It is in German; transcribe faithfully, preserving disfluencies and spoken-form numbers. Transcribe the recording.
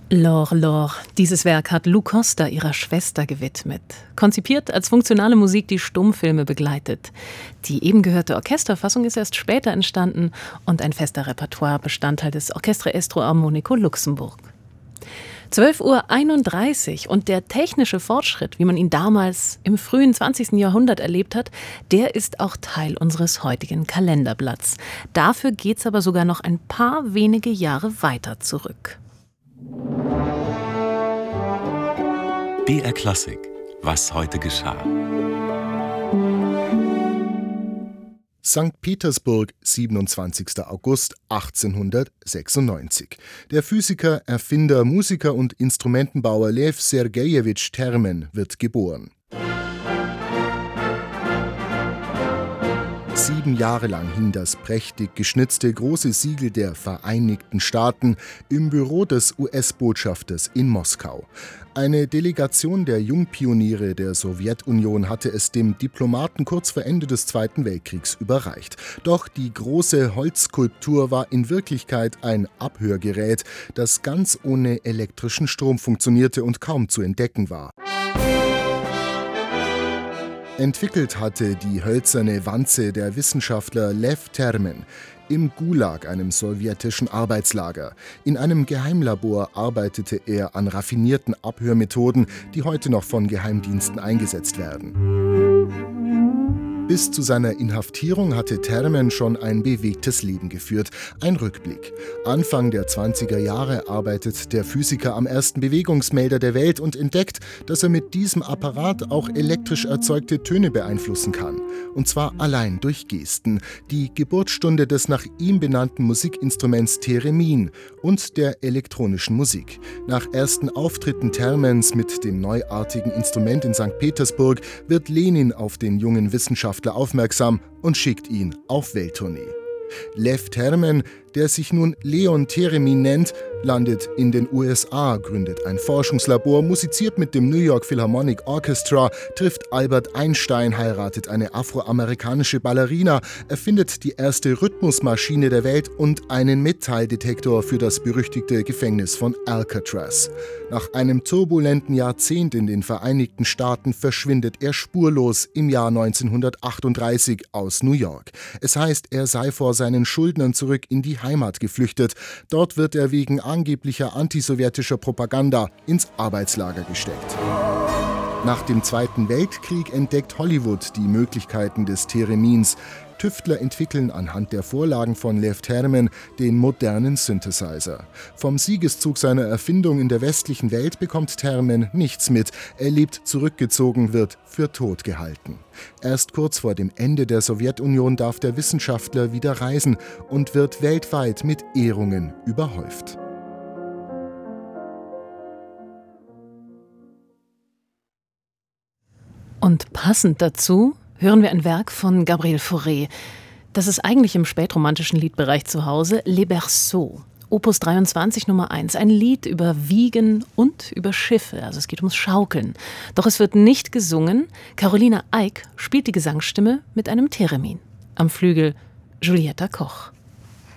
Lore, Lore. Dieses Werk hat Lou Costa ihrer Schwester gewidmet. Konzipiert als funktionale Musik, die Stummfilme begleitet. Die eben gehörte Orchesterfassung ist erst später entstanden und ein fester Repertoire-Bestandteil des Orchestre Estro Armonico Luxemburg. zwölf Uhr einunddreißig und der technische Fortschritt, wie man ihn damals im frühen zwanzigsten Jahrhundert erlebt hat, der ist auch Teil unseres heutigen Kalenderblatts. Dafür geht's aber sogar noch ein paar wenige Jahre weiter zurück. B R Klassik. Was heute geschah. Sankt Petersburg, siebenundzwanzigster August achtzehnhundertsechsundneunzig. Der Physiker, Erfinder, Musiker und Instrumentenbauer Lew Sergejewitsch Termen wird geboren. Sieben Jahre lang hing das prächtig geschnitzte große Siegel der Vereinigten Staaten im Büro des U S-Botschafters in Moskau. Eine Delegation der Jungpioniere der Sowjetunion hatte es dem Diplomaten kurz vor Ende des Zweiten Weltkriegs überreicht. Doch die große Holzskulptur war in Wirklichkeit ein Abhörgerät, das ganz ohne elektrischen Strom funktionierte und kaum zu entdecken war. Entwickelt hatte die hölzerne Wanze der Wissenschaftler Lew Termen im Gulag, einem sowjetischen Arbeitslager. In einem Geheimlabor arbeitete er an raffinierten Abhörmethoden, die heute noch von Geheimdiensten eingesetzt werden. Bis zu seiner Inhaftierung hatte Termen schon ein bewegtes Leben geführt. Ein Rückblick. Anfang der zwanziger Jahre arbeitet der Physiker am ersten Bewegungsmelder der Welt und entdeckt, dass er mit diesem Apparat auch elektrisch erzeugte Töne beeinflussen kann. Und zwar allein durch Gesten. Die Geburtsstunde des nach ihm benannten Musikinstruments Theremin und der elektronischen Musik. Nach ersten Auftritten Termens mit dem neuartigen Instrument in Sankt Petersburg wird Lenin auf den jungen Wissenschaftler aufmerksam und schickt ihn auf Welttournee. Lew Termen, der sich nun Leon Theremin nennt, landet in den U S A, gründet ein Forschungslabor, musiziert mit dem New York Philharmonic Orchestra, trifft Albert Einstein, heiratet eine afroamerikanische Ballerina, erfindet die erste Rhythmusmaschine der Welt und einen Metalldetektor für das berüchtigte Gefängnis von Alcatraz. Nach einem turbulenten Jahrzehnt in den Vereinigten Staaten verschwindet er spurlos im Jahr neunzehnhundertachtunddreißig aus New York. Es heißt, er sei vor seinen Schuldnern zurück in die Heimat geflüchtet. Dort wird er wegen angeblicher antisowjetischer Propaganda ins Arbeitslager gesteckt. Nach dem Zweiten Weltkrieg entdeckt Hollywood die Möglichkeiten des Theremins. Tüftler entwickeln anhand der Vorlagen von Lew Termen den modernen Synthesizer. Vom Siegeszug seiner Erfindung in der westlichen Welt bekommt Termen nichts mit. Er lebt zurückgezogen, wird für tot gehalten. Erst kurz vor dem Ende der Sowjetunion darf der Wissenschaftler wieder reisen und wird weltweit mit Ehrungen überhäuft. Und passend dazu hören wir ein Werk von Gabriel Fauré. Das ist eigentlich im spätromantischen Liedbereich zu Hause, Les Berceaux, Opus dreiundzwanzig Nummer eins, ein Lied über Wiegen und über Schiffe, also es geht ums Schaukeln. Doch es wird nicht gesungen, Carolina Eick spielt die Gesangsstimme mit einem Theremin. Am Flügel Julietta Koch.